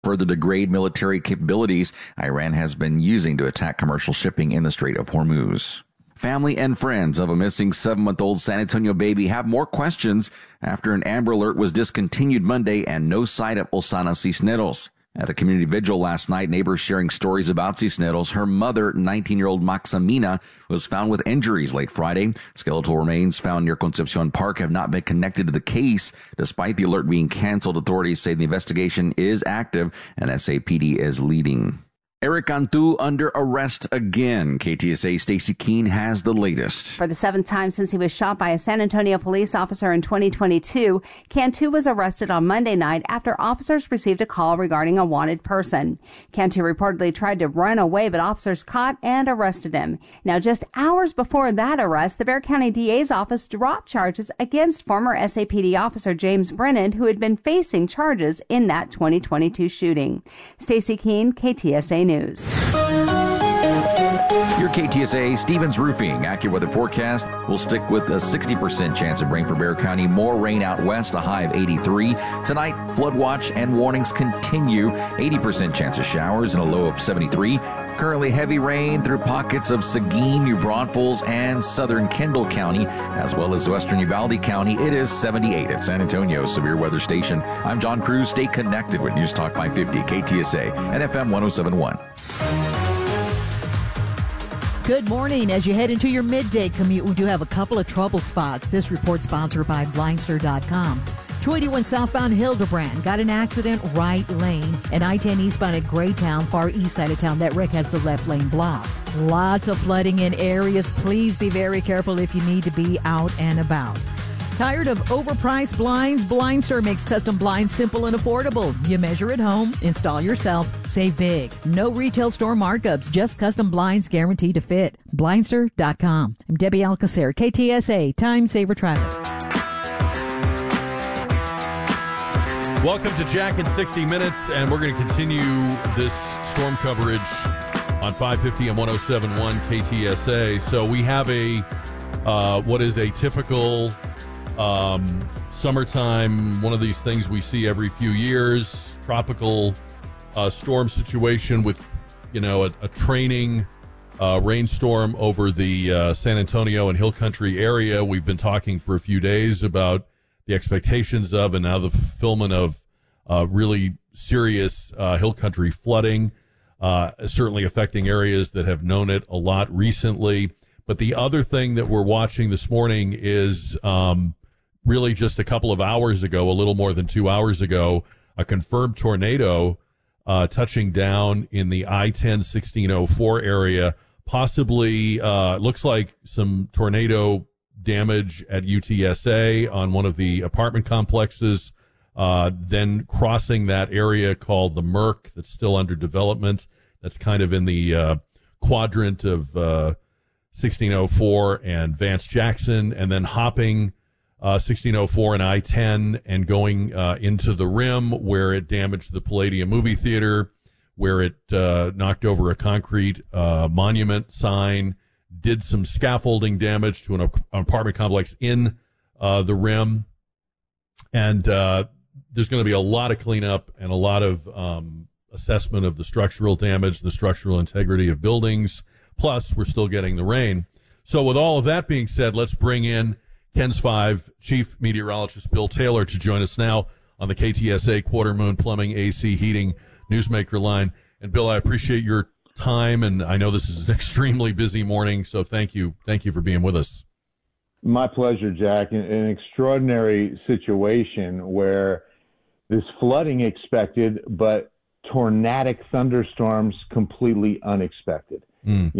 further degrade military capabilities Iran has been using to attack commercial shipping in the Strait of Hormuz. Family and friends of a missing 7-month-old San Antonio baby have more questions after an Amber Alert was discontinued Monday and no sight of Osana Cisneros. At a community vigil last night, neighbors sharing stories about Cisneros. Her mother, 19-year-old Maximina, was found with injuries late Friday. Skeletal remains found near Concepcion Park have not been connected to the case. Despite the alert being canceled, authorities say the investigation is active and SAPD is leading. Eric Cantu under arrest again. KTSA Stacey Keene has the latest. For the 7th time since he was shot by a San Antonio police officer in 2022, Cantu was arrested on Monday night after officers received a call regarding a wanted person. Cantu reportedly tried to run away, but officers caught and arrested him. Now, just hours before that arrest, the Bexar County DA's office dropped charges against former SAPD officer James Brennan, who had been facing charges in that 2022 shooting. Stacey Keene, KTSA News. Your KTSA Stevens Roofing accurate weather forecast will stick with a 60% chance of rain for Bexar County. More rain out west, a high of 83. Tonight, flood watch and warnings continue. 80% chance of showers and a low of 73. Currently heavy rain through pockets of Seguin, New Braunfels, and southern Kendall County, as well as western Uvalde County. It is 78 at San Antonio Severe Weather Station. I'm John Cruz. Stay connected with News Talk 550, KTSA, and FM 1071. Good morning. As you head into your midday commute, we do have a couple of trouble spots. This report sponsored by Blindster.com. 281 southbound Hildebrand got an accident right lane, and I-10 eastbound at Greytown, far east side of town. That wreck has the left lane blocked. Lots of flooding in areas. Please be very careful if you need to be out and about. Tired of overpriced blinds? Blindster makes custom blinds simple and affordable. You measure at home, install yourself, save big. No retail store markups, just custom blinds guaranteed to fit. Blindster.com. I'm Debbie Alcacer, KTSA, Time Saver Traffic. Welcome to Jack in 60 Minutes, and we're going to continue this storm coverage on 550 and 107.1 KTSA. So we have what is a typical summertime, one of these things we see every few years, tropical storm situation with, a training rainstorm over the San Antonio and Hill Country area. We've been talking for a few days about the expectations of and now the fulfillment of really serious Hill Country flooding, certainly affecting areas that have known it a lot recently. But the other thing that we're watching this morning is really just a couple of hours ago, a little more than 2 hours ago, a confirmed tornado touching down in the I-10-1604 area. Possibly, looks like some tornado damage at UTSA on one of the apartment complexes, then crossing that area called the Merck that's still under development. That's kind of in the quadrant of 1604 and Vance Jackson, and then hopping 1604 and I-10 and going into the Rim, where it damaged the Palladium movie theater, where it knocked over a concrete monument sign, did some scaffolding damage to an apartment complex in the Rim. And there's going to be a lot of cleanup and a lot of assessment of the structural damage, the structural integrity of buildings. Plus, we're still getting the rain. So with all of that being said, let's bring in KENS 5 Chief Meteorologist Bill Taylor to join us now on the KTSA Quarter Moon Plumbing, AC, Heating Newsmaker line. And Bill, I appreciate your time, and I know this is an extremely busy morning, so thank you. Thank you for being with us. My pleasure, Jack. An extraordinary situation where there's flooding expected, but tornadic thunderstorms completely unexpected. And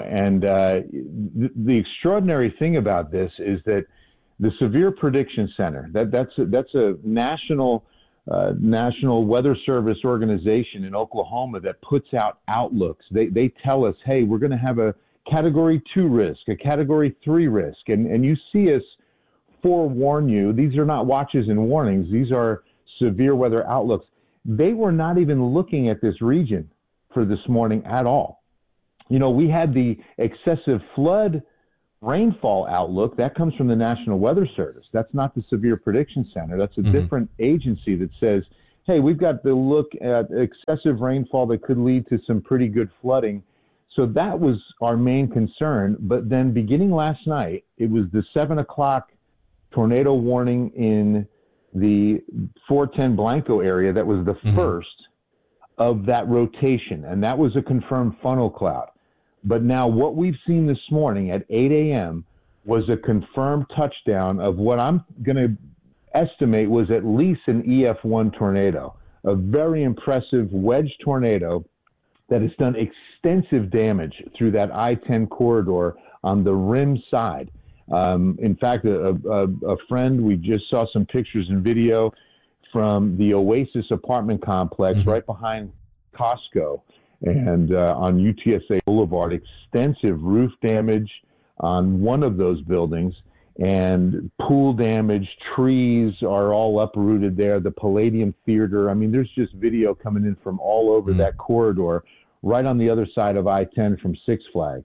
the extraordinary thing about this is that the Severe Prediction Center, that's a national weather service organization in Oklahoma that puts out outlooks. They tell us, hey, we're going to have a Category 2 risk, a Category 3 risk, and you see us forewarn you. These are not watches and warnings. These are severe weather outlooks. They were not even looking at this region for this morning at all. We had the excessive flood rainfall outlook. That comes from the National Weather Service. That's not the Severe Prediction Center. That's a different agency that says, hey, we've got to look at excessive rainfall that could lead to some pretty good flooding. So that was our main concern. But then beginning last night, it was the 7 o'clock tornado warning in the 410 Blanco area that was the first of that rotation. And that was a confirmed funnel cloud. But now what we've seen this morning at 8 a.m. was a confirmed touchdown of what I'm going to estimate was at least an EF1 tornado, a very impressive wedge tornado that has done extensive damage through that I-10 corridor on the rim side. In fact, a friend, we just saw some pictures and video from the Oasis apartment complex right behind Costco and on UTSA Boulevard, extensive roof damage on one of those buildings and pool damage. Trees are all uprooted there. The Palladium Theater. I mean, there's just video coming in from all over that corridor, right on the other side of I-10 from Six Flags.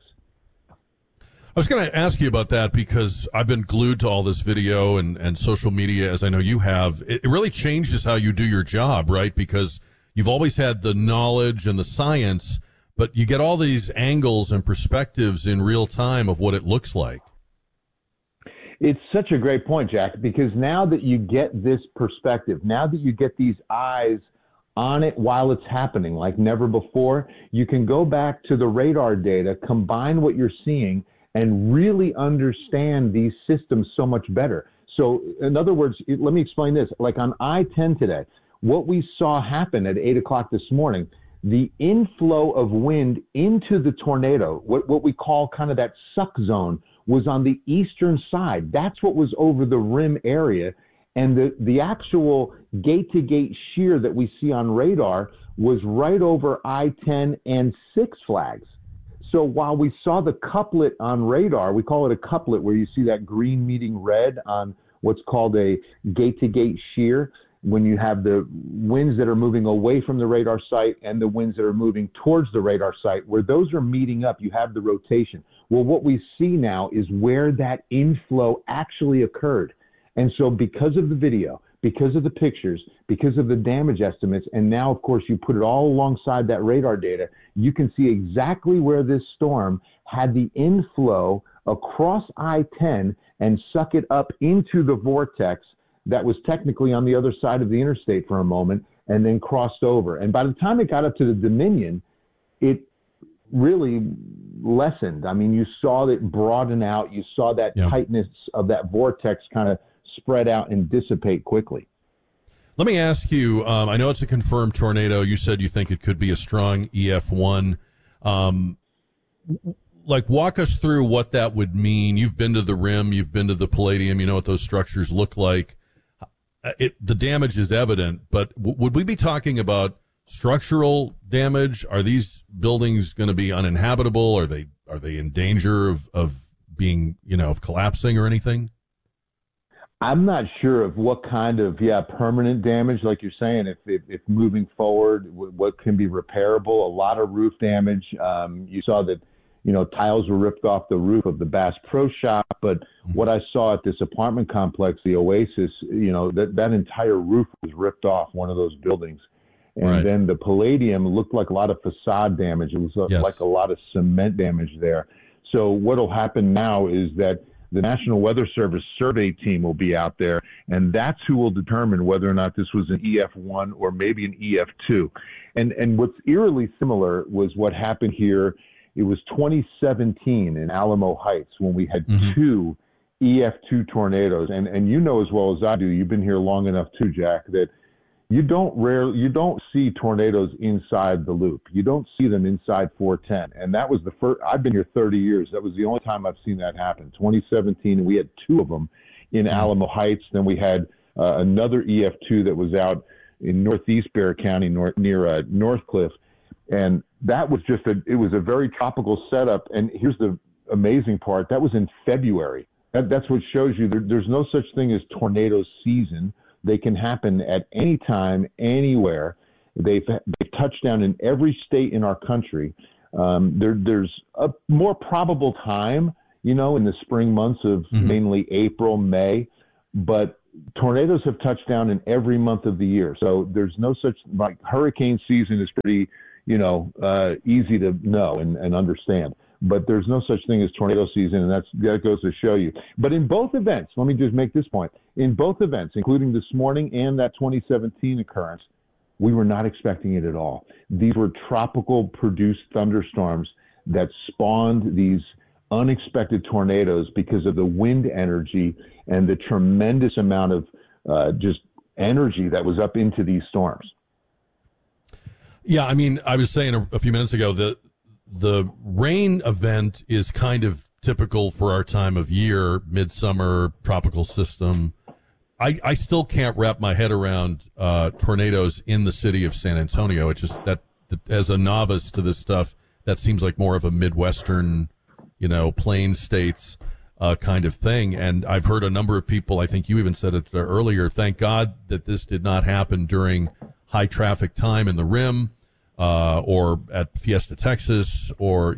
I was going to ask you about that because I've been glued to all this video and social media, as I know you have. It really changes how you do your job, right? Because you've always had the knowledge and the science, but you get all these angles and perspectives in real time of what it looks like. It's such a great point, Jack, because now that you get this perspective, now that you get these eyes on it while it's happening like never before, you can go back to the radar data, combine what you're seeing, and really understand these systems so much better. So in other words, let me explain this. Like on I-10 today, what we saw happen at 8 o'clock this morning, the inflow of wind into the tornado, what we call kind of that suck zone, was on the eastern side. That's what was over the rim area. And the actual gate-to-gate shear that we see on radar was right over I-10 and Six Flags. So while we saw the couplet on radar, we call it a couplet where you see that green meeting red on what's called a gate-to-gate shear, when you have the winds that are moving away from the radar site and the winds that are moving towards the radar site, where those are meeting up, you have the rotation. Well, what we see now is where that inflow actually occurred. And so because of the video, because of the pictures, because of the damage estimates, and now, of course, you put it all alongside that radar data, you can see exactly where this storm had the inflow across I-10 and suck it up into the vortex that was technically on the other side of the interstate for a moment and then crossed over. And by the time it got up to the Dominion, it really lessened. I mean, you saw it broaden out. You saw that tightness of that vortex kind of spread out and dissipate quickly. Let me ask you, I know it's a confirmed tornado. You said you think it could be a strong EF1. Walk us through what that would mean. You've been to the rim. You've been to the Palladium. You know what those structures look like. The damage is evident, but would we be talking about structural damage? Are these buildings going to be uninhabitable? Are they in danger of being, of collapsing or anything? I'm not sure of what kind of permanent damage, like you're saying, if moving forward, what can be repairable. A lot of roof damage. You saw that, tiles were ripped off the roof of the Bass Pro Shop, but what I saw at this apartment complex, the Oasis, that entire roof was ripped off one of those buildings. And then the Palladium looked like a lot of facade damage. It was like a lot of cement damage there. So what'll happen now is that the National Weather Service survey team will be out there, and that's who will determine whether or not this was an EF1 or maybe an EF2. And what's eerily similar was what happened here. It was 2017 in Alamo Heights when we had two EF2 tornadoes. And as well as I do, you've been here long enough too, Jack, that you don't see tornadoes inside the loop. You don't see them inside 410. And that was the first. I've been here 30 years. That was the only time I've seen that happen. 2017, we had two of them in Alamo Heights. Then we had another EF2 that was out in northeast Bexar County near Northcliffe. And that was it was a very tropical setup. And here's the amazing part. That was in February. That's what shows you there's no such thing as tornado season. They can happen at any time, anywhere. They've touched down in every state in our country. There's a more probable time, in the spring months of mainly April, May. But tornadoes have touched down in every month of the year. So there's no such, like, hurricane season is pretty, easy to know and understand. But there's no such thing as tornado season, and that goes to show you. But in both events, let me just make this point. In both events, including this morning and that 2017 occurrence, we were not expecting it at all. These were tropical produced thunderstorms that spawned these unexpected tornadoes because of the wind energy and the tremendous amount of just energy that was up into these storms. Yeah, I mean, I was saying a few minutes ago that the rain event is kind of typical for our time of year, midsummer, tropical system. I still can't wrap my head around tornadoes in the city of San Antonio. It's just that as a novice to this stuff, that seems like more of a Midwestern, plain states kind of thing. And I've heard a number of people, I think you even said it earlier, thank God that this did not happen during high traffic time in the Rim or at Fiesta, Texas, or,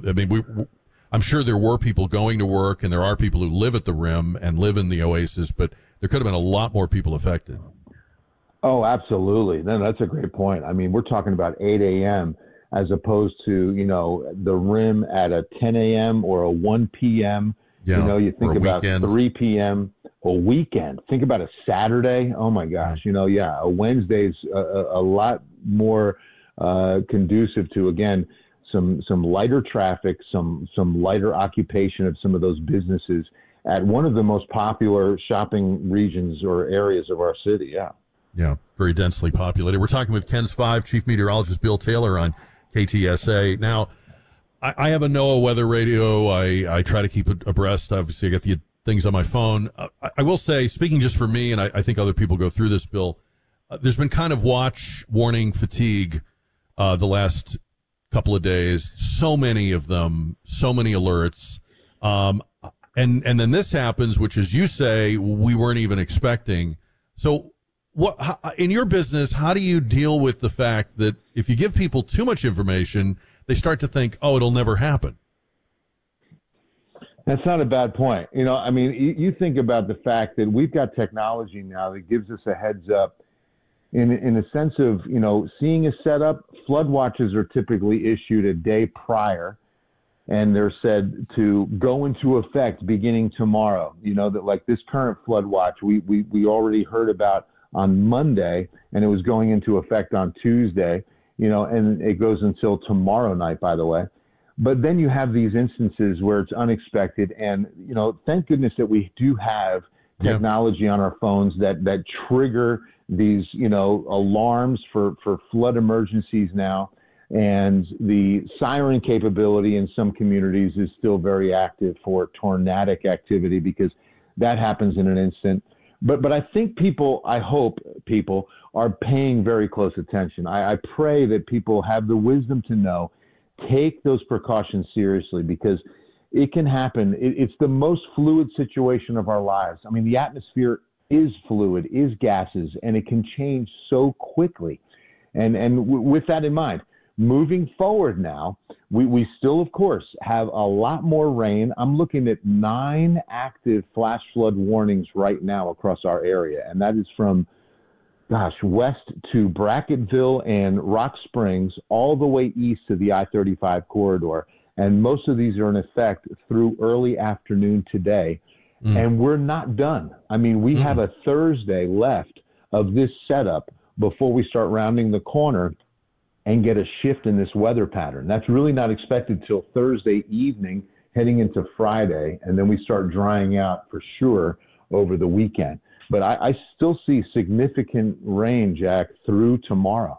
I'm sure there were people going to work, and there are people who live at the Rim and live in the Oasis, but there could have been a lot more people affected. Oh, absolutely. No, that's a great point. I mean, we're talking about 8 a.m. as opposed to, the Rim at a 10 a.m. or a 1 p.m. Yeah, you think about weekend. 3 p.m. a weekend. Think about a Saturday. Oh, my gosh. A Wednesday's a lot more conducive to, again, some lighter traffic, some lighter occupation of some of those businesses at one of the most popular shopping regions or areas of our city. Yeah. Yeah, very densely populated. We're talking with KENS 5 Chief Meteorologist Bill Taylor on KTSA. Now, I have a NOAA weather radio. I try to keep it abreast. Obviously, I get the things on my phone. I will say, speaking just for me, and I think other people go through this, Bill, there's been kind of watch warning fatigue the last couple of days. So many of them, so many alerts. And then this happens, which, as you say, we weren't even expecting. So in your business, how do you deal with the fact that if you give people too much information, they start to think, oh, it'll never happen? That's not a bad point. You think about the fact that we've got technology now that gives us a heads up in a sense of, seeing a setup. Flood watches are typically issued a day prior, and they're said to go into effect beginning tomorrow. That, like, this current flood watch, we already heard about on Monday, and it was going into effect on Tuesday, and it goes until tomorrow night, by the way. But then you have these instances where it's unexpected, and, thank goodness that we do have technology on our phones that trigger these, alarms for flood emergencies now. And the siren capability in some communities is still very active for tornadic activity, because that happens in an instant. But I think I hope people are paying very close attention. I pray that people have the wisdom to know, take those precautions seriously, because it can happen. It's the most fluid situation of our lives. I mean, the atmosphere is fluid, is gases, and it can change so quickly. And with that in mind, moving forward now, we still, of course, have a lot more rain. I'm looking at 9 active flash flood warnings right now across our area, and that is from, west to Brackettville and Rock Springs, all the way east to the I-35 corridor. And most of these are in effect through early afternoon today. And we're not done. I mean, we have a Thursday left of this setup before we start rounding the corner and get a shift in this weather pattern. That's really not expected till Thursday evening, heading into Friday, and then we start drying out for sure over the weekend. But I still see significant rain, Jack, through tomorrow.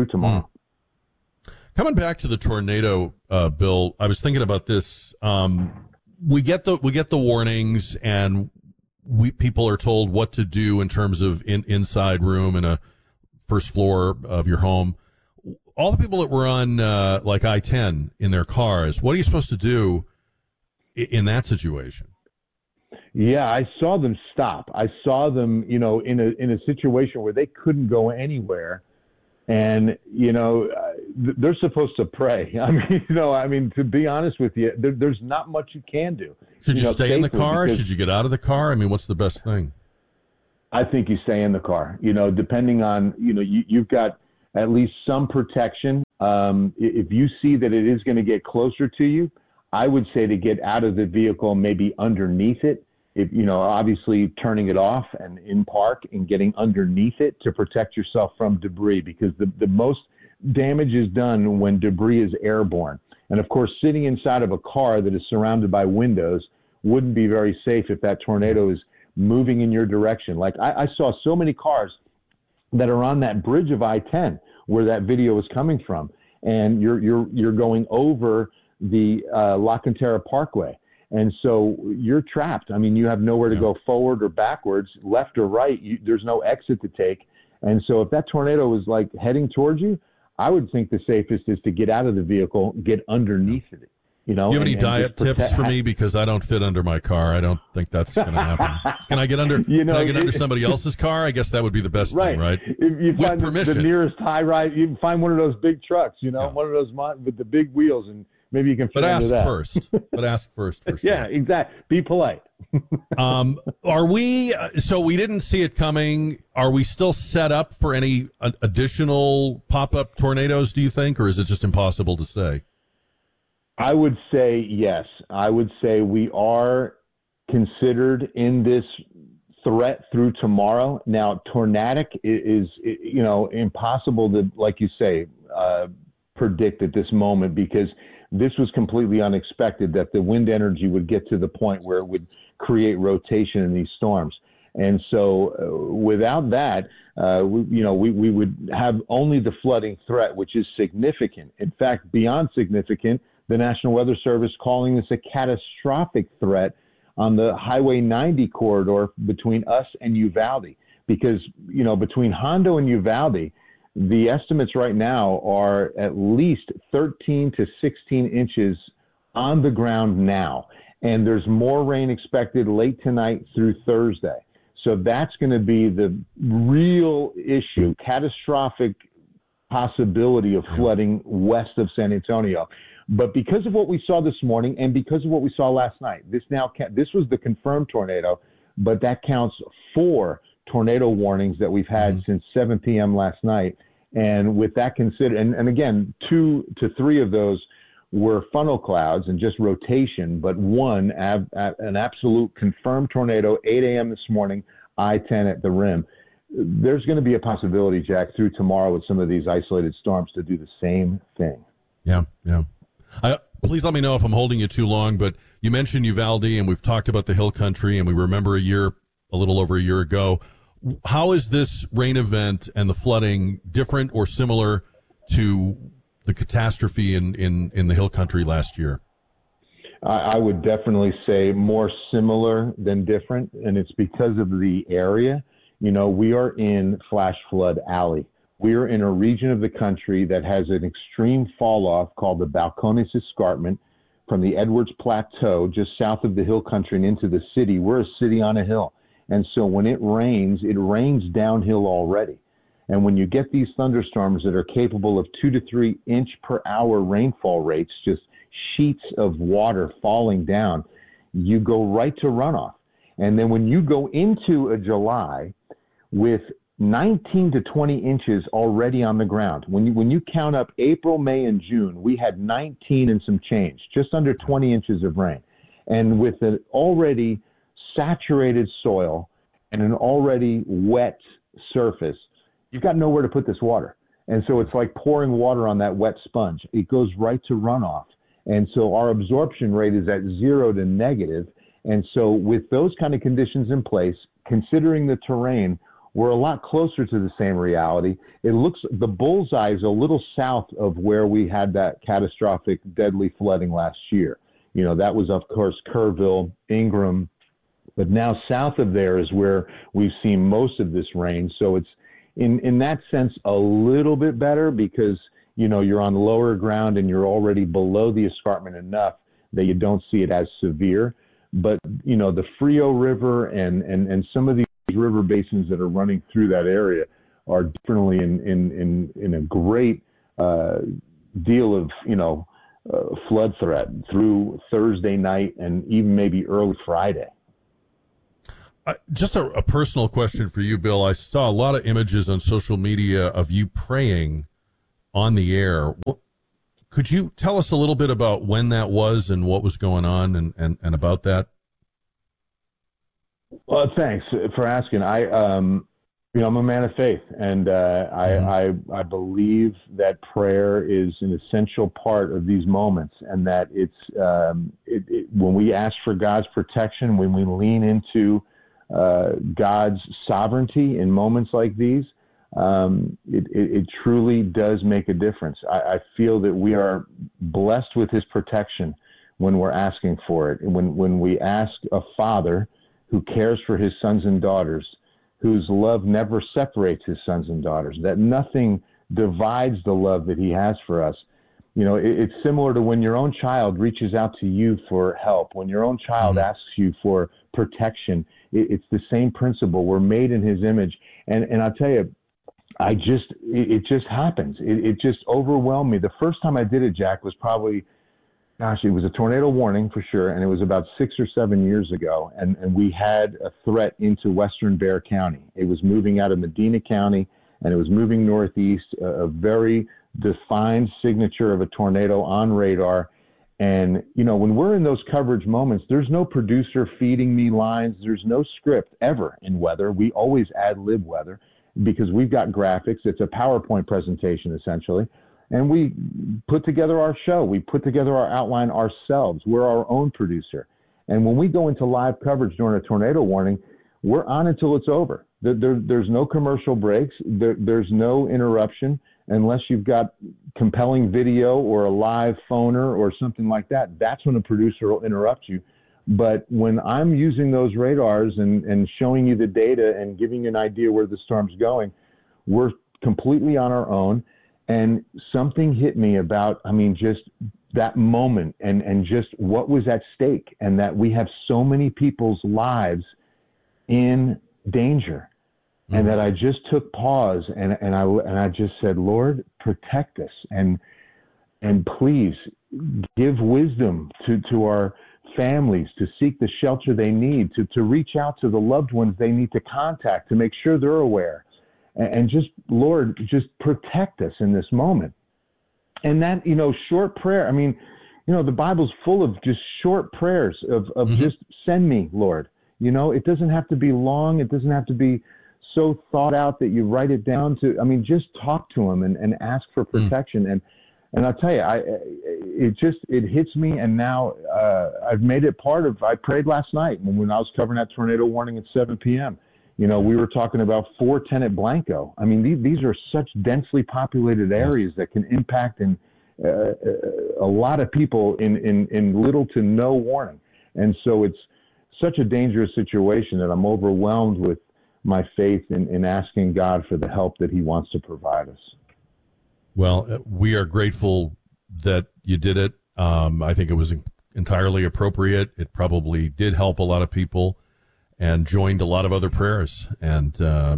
Coming back to the tornado, Bill, I was thinking about this. We get the warnings, and people are told what to do in terms of inside room in a first floor of your home. All the people that were on like I-10 in their cars, what are you supposed to do in that situation? Yeah, I saw them stop. I saw them, in a situation where they couldn't go anywhere, and they're supposed to pray. I mean, to be honest with you, there's not much you can do. Should you stay in the car? Should you get out of the car? I mean, what's the best thing? I think you stay in the car, depending on, you've got at least some protection. If you see that it is going to get closer to you, I would say to get out of the vehicle, maybe underneath it. If, obviously turning it off and in park and getting underneath it to protect yourself from debris, because the most damage is done when debris is airborne. And of course, sitting inside of a car that is surrounded by windows wouldn't be very safe if that tornado is moving in your direction. Like I saw so many cars that are on that bridge of I-10 where that video is coming from, and you're going over the La Cantera Parkway. And so you're trapped. I mean, you have nowhere to go forward or backwards, left or right. There's no exit to take. And so if that tornado is like heading towards you, I would think the safest is to get out of the vehicle, get underneath it. Do you have any diet tips for me? Because I don't fit under my car. I don't think that's going to happen. Can I get under? Can I get under somebody else's car? I guess that would be the best thing, right? If you With find permission. the nearest high rise, you can find one of those big trucks, one of those with the big wheels, and maybe you can fit under that. But ask first. For sure. Yeah, exactly. Be polite. Are we? So we didn't see it coming. Are we still set up for any additional pop-up tornadoes? Do you think, or is it just impossible to say? I would say yes. I would say we are considered in this threat through tomorrow. Now, tornadic is impossible to, like you say, predict at this moment, because this was completely unexpected that the wind energy would get to the point where it would create rotation in these storms. And so without that, we would have only the flooding threat, which is significant. In fact, beyond significant, the National Weather Service calling this a catastrophic threat on the Highway 90 corridor between us and Uvalde, because, between Hondo and Uvalde, the estimates right now are at least 13 to 16 inches on the ground now. And there's more rain expected late tonight through Thursday. So that's going to be the real issue, catastrophic possibility of flooding west of San Antonio. But because of what we saw this morning and because of what we saw last night, this was the confirmed tornado, but that counts 4 tornado warnings that we've had since 7 p.m. last night. And with that considered, and again, 2 to 3 of those were funnel clouds and just rotation, but one, an absolute confirmed tornado, 8 a.m. this morning, I-10 at the rim. There's going to be a possibility, Jack, through tomorrow with some of these isolated storms to do the same thing. Yeah. Please let me know if I'm holding you too long, but you mentioned Uvalde, and we've talked about the Hill Country, and we remember a little over a year ago. How is this rain event and the flooding different or similar to the catastrophe in the Hill Country last year? I would definitely say more similar than different, and it's because of the area. We are in flash flood alley. We are in a region of the country that has an extreme fall off called the Balcones Escarpment from the Edwards Plateau, just south of the Hill Country and into the city. We're a city on a hill. And so when it rains downhill already. And when you get these thunderstorms that are capable of 2 to 3 inch per hour rainfall rates, just sheets of water falling down, you go right to runoff. And then when you go into a July with 19 to 20 inches already on the ground. When you count up April, May, and June, we had 19 and some change, just under 20 inches of rain. And with an already saturated soil and an already wet surface, you've got nowhere to put this water. And so it's like pouring water on that wet sponge. It goes right to runoff. And so our absorption rate is at 0 to negative. And so with those kind of conditions in place, considering the terrain, we're a lot closer to the same reality. It looks, the bullseye is a little south of where we had that catastrophic, deadly flooding last year. That was, of course, Kerrville, Ingram, but now south of there is where we've seen most of this rain. So it's, in that sense, a little bit better because, you're on lower ground and you're already below the escarpment enough that you don't see it as severe. But, the Frio River and some of these river basins that are running through that area are definitely in a great deal of flood threat through Thursday night and even maybe early Friday. Just a personal question for you, Bill. I saw a lot of images on social media of you praying on the air. Could you tell us a little bit about when that was and what was going on and about that? Well, thanks for asking. I'm a man of faith, and I believe that prayer is an essential part of these moments, and that when we ask for God's protection, when we lean into God's sovereignty in moments like these, it truly does make a difference. I feel that we are blessed with His protection when we're asking for it, and when we ask a Father who cares for His sons and daughters, whose love never separates His sons and daughters, that nothing divides the love that He has for us. It's similar to when your own child reaches out to you for help, when your own child asks you for protection. It's the same principle. We're made in His image. And I'll tell you, it just happens. It just overwhelmed me. The first time I did it, Jack, was probably, it was a tornado warning for sure, and it was about 6 or 7 years ago, and we had a threat into western Bexar County. It was moving out of Medina County, and it was moving northeast, a very defined signature of a tornado on radar. And, when we're in those coverage moments, there's no producer feeding me lines. There's no script ever in weather. We always ad-lib weather because we've got graphics. It's a PowerPoint presentation, essentially. And we put together our show. We put together our outline ourselves. We're our own producer. And when we go into live coverage during a tornado warning, we're on until it's over. There's no commercial breaks. There's no interruption unless you've got compelling video or a live phoner or something like that. That's when a producer will interrupt you. But when I'm using those radars and showing you the data and giving you an idea where the storm's going, we're completely on our own. And something hit me about, just that moment and just what was at stake, and that we have so many people's lives in danger. Mm-hmm. And that I just took pause and I just said, Lord, protect us and please give wisdom to our families to seek the shelter they need, to reach out to the loved ones they need to contact to make sure they're aware. And just, Lord, just protect us in this moment. And that, short prayer, the Bible's full of just short prayers of just send me, Lord. It doesn't have to be long. It doesn't have to be so thought out that you write it down to, just talk to Him and ask for protection. And I'll tell you, it hits me. And now I've made it part of, I prayed last night when I was covering that tornado warning at 7 p.m. We were talking about Fort Tenant Blanco. These are such densely populated areas that can impact a lot of people in little to no warning. And so it's such a dangerous situation that I'm overwhelmed with my faith in asking God for the help that He wants to provide us. Well, we are grateful that you did it. I think it was entirely appropriate. It probably did help a lot of people and joined a lot of other prayers. And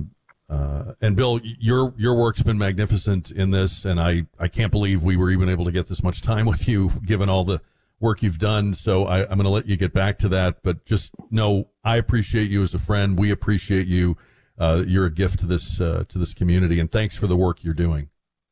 Bill, your work's been magnificent in this, and I can't believe we were even able to get this much time with you, given all the work you've done. So I'm going to let you get back to that, but just know I appreciate you as a friend. We appreciate you. You're a gift to this community, and thanks for the work you're doing.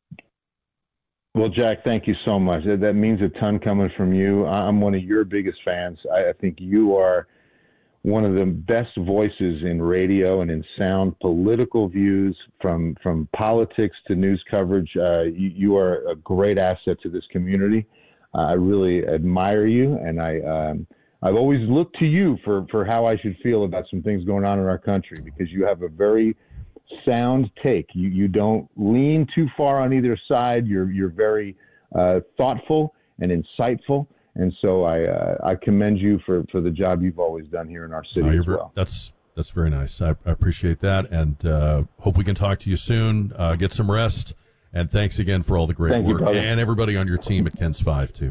Well, Jack, thank you so much. That means a ton coming from you. I'm one of your biggest fans. I think you are one of the best voices in radio and in sound, political views from politics to news coverage. You are a great asset to this community. I really admire you, and I've always looked to you for how I should feel about some things going on in our country, because you have a very sound take. You don't lean too far on either side. You're very thoughtful and insightful. And so I commend you for the job you've always done here in our city as well. That's very nice. I appreciate that, and hope we can talk to you soon. Get some rest, and thanks again for all the great work. You, and everybody on your team at KENS 5 too.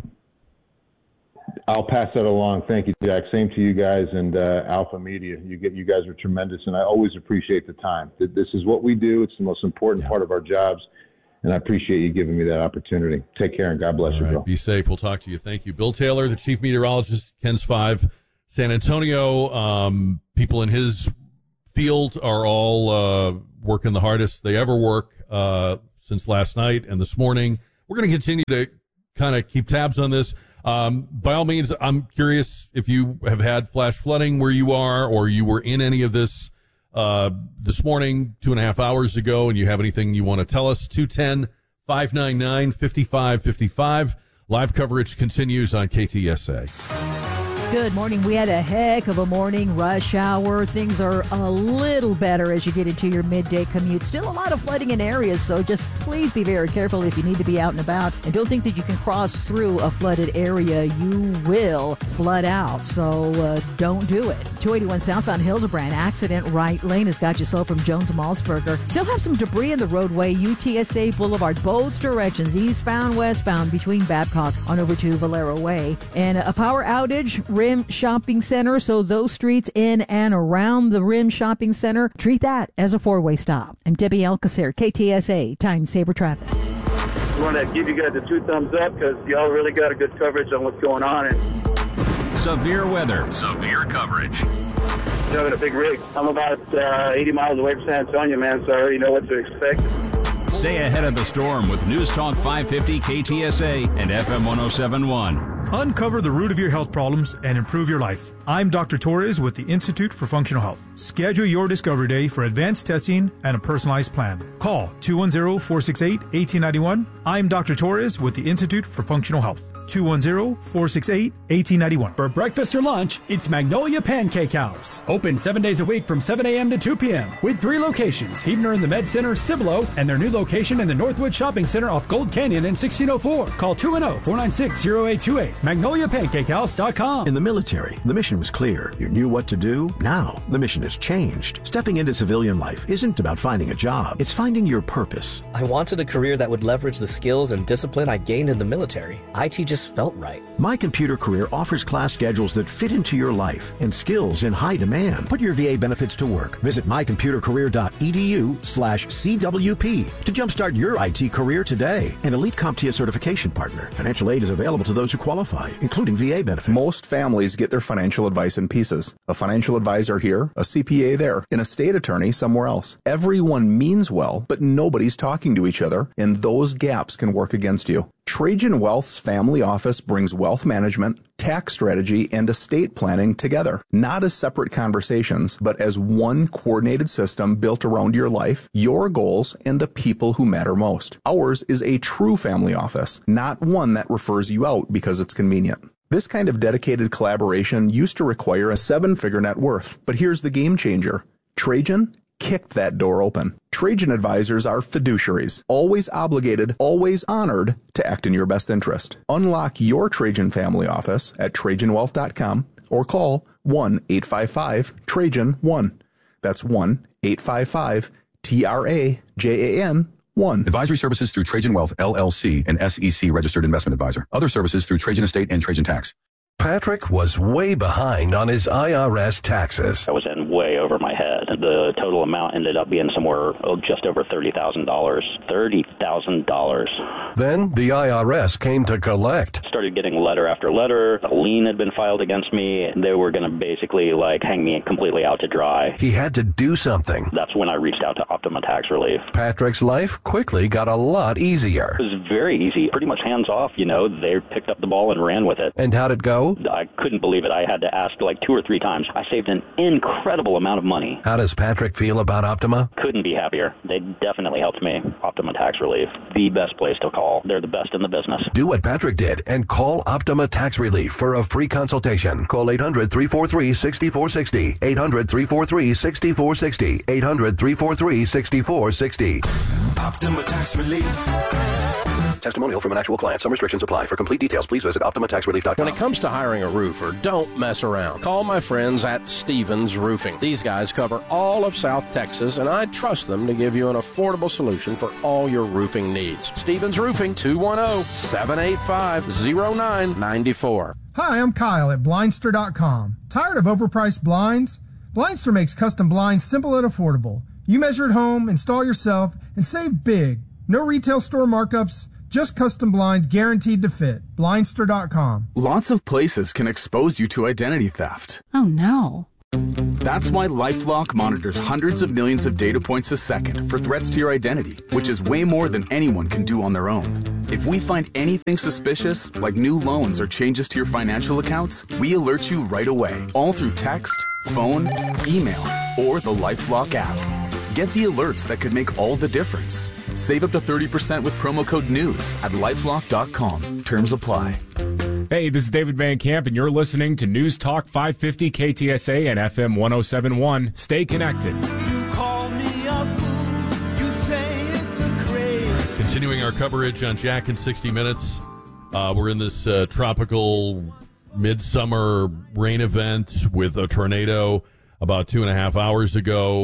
I'll pass that along. Thank you, Jack. Same to you guys and Alpha Media. You guys are tremendous, and I always appreciate the time. This is what we do. It's the most important part of our jobs. And I appreciate you giving me that opportunity. Take care, and God bless you, Bill. Be safe. We'll talk to you. Thank you. Bill Taylor, the Chief Meteorologist, KENS 5. San Antonio. People in his field are all working the hardest they ever work since last night and this morning. We're going to continue to kind of keep tabs on this. By all means, I'm curious if you have had flash flooding where you are, or you were in any of this this morning, 2.5 hours ago, and you have anything you want to tell us. 210-599-5555. Live coverage continues on KTSA. Good morning. We had a heck of a morning rush hour. Things are a little better as you get into your midday commute. Still a lot of flooding in areas, so just please be very careful if you need to be out and about. And don't think that you can cross through a flooded area. You will flood out, so don't do it. 281 southbound Hildebrand, accident right lane has got you slow from Jones Maltzberger. Still have some debris in the roadway, UTSA Boulevard, both directions, eastbound, westbound, between Babcock on over to Valero Way. And a power outage, Rim Shopping Center, so those streets in and around the Rim Shopping Center, treat that as a four-way stop. I'm Debbie Alcacer, KTSA, Time Saver Traffic. I want to give you guys a 2 thumbs up because y'all really got a good coverage on what's going on. Severe weather, severe coverage. Having a big rig. I'm about 80 miles away from San Antonio, man, so I already know what to expect. Stay ahead of the storm with News Talk 550 KTSA and FM 1071. Uncover the root of your health problems and improve your life. I'm Dr. Torres with the Institute for Functional Health. Schedule your Discovery Day for advanced testing and a personalized plan. Call 210-468-1891. I'm Dr. Torres with the Institute for Functional Health. 210-468-1891. For breakfast or lunch, it's Magnolia Pancake House. Open 7 days a week from 7 a.m. to 2 p.m. with 3 locations, Heebner in the Med Center, Cibolo, and their new location in the Northwood Shopping Center off Gold Canyon in 1604. Call 210-496-0828. MagnoliaPancakeHouse.com. In the military, the mission was clear. You knew what to do. Now, the mission has changed. Stepping into civilian life isn't about finding a job. It's finding your purpose. I wanted a career that would leverage the skills and discipline I gained in the military. IT just felt right. My Computer Career offers class schedules that fit into your life and skills in high demand. Put your VA benefits to work. Visit mycomputercareer.edu/CWP to jumpstart your IT career today. An elite CompTIA certification partner. Financial aid is available to those who qualify, including VA benefits. Most families get their financial advice in pieces. A financial advisor here, a CPA there, an estate attorney somewhere else. Everyone means well, but nobody's talking to each other, and those gaps can work against you. Trajan Wealth's family office brings wealth management, tax strategy, and estate planning together, not as separate conversations, but as one coordinated system built around your life, your goals, and the people who matter most. Ours is a true family office, not one that refers you out because it's convenient. This kind of dedicated collaboration used to require a 7-figure net worth, but here's the game changer. Trajan kicked that door open. Trajan advisors are fiduciaries, always obligated, always honored to act in your best interest. Unlock your Trajan family office at TrajanWealth.com or call 1-855-TRAJAN-1. That's 1-855-TRAJAN-1. Advisory services through Trajan Wealth, LLC, an SEC registered investment advisor. Other services through Trajan Estate and Trajan Tax. Patrick was way behind on his IRS taxes. I was in way over my head. The total amount ended up being somewhere just over $30,000. $30,000. Then the IRS came to collect. Started getting letter after letter. A lien had been filed against me. They were going to basically hang me completely out to dry. He had to do something. That's when I reached out to Optima Tax Relief. Patrick's life quickly got a lot easier. It was very easy. Pretty much hands off, They picked up the ball and ran with it. And how'd it go? I couldn't believe it. I had to ask 2 or 3 times. I saved an incredible amount of money. How does Patrick feel about Optima? Couldn't be happier. They definitely helped me. Optima Tax Relief, the best place to call. They're the best in the business. Do what Patrick did and call Optima Tax Relief for a free consultation. Call 800-343-6460. 800-343-6460. 800-343-6460. Optima Tax Relief. Testimonial from an actual client. Some restrictions apply. For complete details, please visit OptimaTaxRelief.com. When it comes to hiring a roofer, don't mess around. Call my friends at Stevens Roofing. These guys cover all of South Texas, and I trust them to give you an affordable solution for all your roofing needs. Stevens Roofing, 210-785-0994. Hi, I'm Kyle at Blindster.com. Tired of overpriced blinds? Blindster makes custom blinds simple and affordable. You measure at home, install yourself, and save big. No retail store markups, Just custom blinds guaranteed to fit. Blindster.com. Lots of places can expose you to identity theft. Oh, no. That's why LifeLock monitors hundreds of millions of data points a second for threats to your identity, which is way more than anyone can do on their own. If we find anything suspicious, like new loans or changes to your financial accounts, we alert you right away, all through text, phone, email, or the LifeLock app. Get the alerts that could make all the difference. Save up to 30% with promo code NEWS at LifeLock.com. Terms apply. Hey, this is David Van Camp, and you're listening to News Talk 550 KTSA and FM 1071. Stay connected. Continuing our coverage on Jack in 60 Minutes. We're in this tropical midsummer rain event with a tornado about 2.5 hours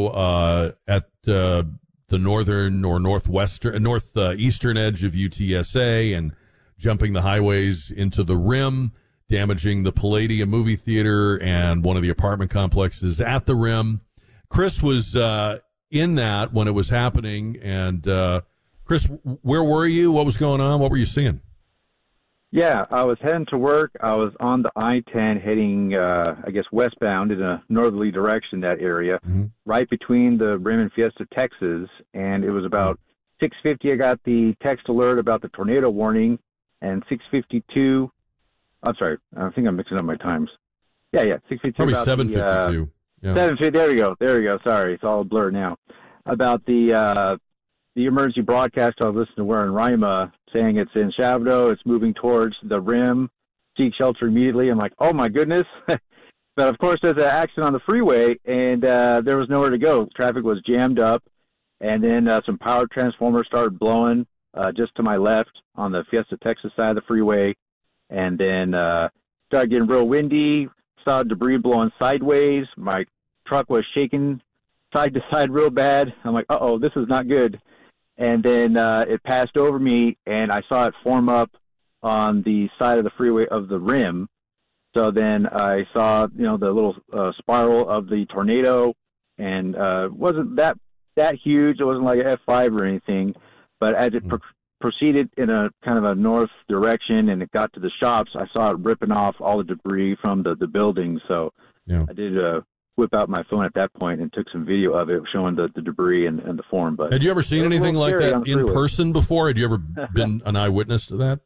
ago at the northern or northeastern edge of UTSA, and jumping the highways into the rim, damaging the Palladium movie theater and one of the apartment complexes at the rim. Chris was in that when it was happening. And Chris, where were you? What was going on? What were you seeing? Yeah, I was heading to work. I was on the I-10 heading, westbound in a northerly direction, that area, right between the rim and Fiesta, Texas. And it was about 6:50. I got the text alert about the tornado warning. And 6:52, I'm sorry, I think I'm mixing up my times. Yeah, 6:52. Probably 7:52. 7:50, there we go. Sorry, it's all blurred now. About the emergency broadcast I was listening to where in Rima, saying it's in Shavdo, it's moving towards the rim, seek shelter immediately. I'm like, oh my goodness. But of course, there's an accident on the freeway, and there was nowhere to go. Traffic was jammed up, and then some power transformers started blowing just to my left on the Fiesta, Texas side of the freeway, and then started getting real windy, saw debris blowing sideways. My truck was shaking side to side real bad. I'm like, uh-oh, this is not good. And then it passed over me, and I saw it form up on the side of the freeway of the rim. So then I saw, the little spiral of the tornado, and it wasn't that huge. It wasn't like an F5 or anything. But as it proceeded in a kind of a north direction and it got to the shops, I saw it ripping off all the debris from the building. So I did whip out my phone at that point and took some video of it showing the debris and the form. But had you ever seen anything like that in person before? Had you ever been an eyewitness to that?